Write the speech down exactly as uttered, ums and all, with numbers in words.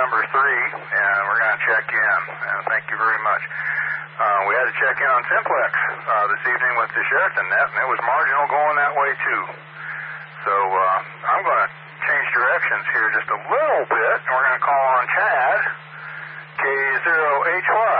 number three, and we're going to check in. And thank you very much. Uh, we had to check in on Simplex uh, this evening with the Sheraton net, and it was marginal going that way too. So uh, I'm going to change directions here just a little bit, and we're going to call on Chad, K zero H Y.